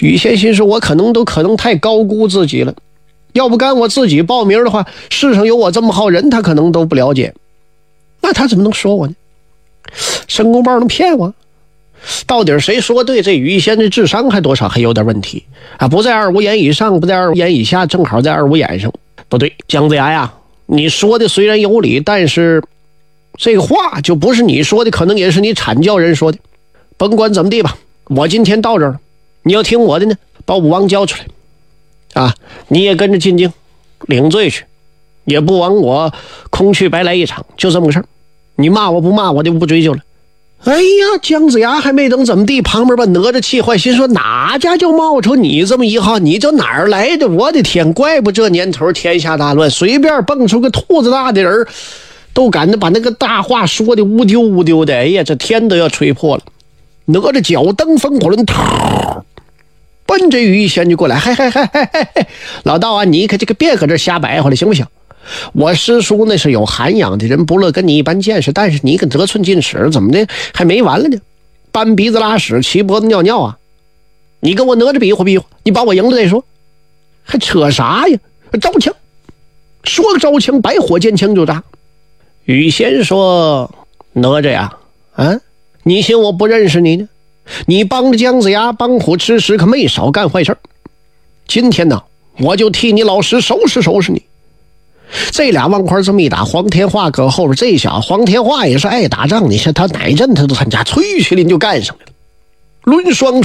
于先心说，我可能太高估自己了，要不干我自己报名的话，世上有我这么好人他可能都不了解，那他怎么能说我呢？申公豹能骗我？到底谁说对？这于先的智商还多少还有点问题啊！不在25眼以上，不在25眼以下，正好在25眼上。不对，姜子牙呀，你说的虽然有理，但是这个话就不是你说的，可能也是你阐教人说的。甭管怎么地吧，我今天到这儿了，你要听我的呢，把武王交出来啊！你也跟着进京领罪去，也不枉我空去白来一场，就这么个事儿。你骂我不骂我就不追究了。哎呀，姜子牙还没等怎么地，旁边把哪吒气坏，心说哪家就冒出你这么一号，你这哪儿来的？我的天，怪不这年头天下大乱，随便蹦出个兔子大的人都敢把那个大话说的乌丢乌丢的。哎呀，这天都要吹破了。哪吒脚蹬风火轮，奔着于仙就过来，嘿，老道啊，你可这个别搁这瞎白话了，行不行？我师叔那是有涵养的人，不乐跟你一般见识，但是你可得寸进尺，怎么的还没完了呢？搬鼻子拉屎，骑脖子尿尿啊！你跟我哪吒比划比划，你把我赢了再说，还扯啥呀？招枪，说个招枪，白火箭枪就炸。羽仙说：“哪吒呀，啊，你信我不认识你呢？你帮着姜子牙帮虎吃食，可没少干坏事。今天呢，我就替你老师收拾收拾你。”这俩王块这么一打，黄天化搁后边，这小黄天化也是爱打仗，你看他哪阵他都参加，崔麒麟就干上来了，抡双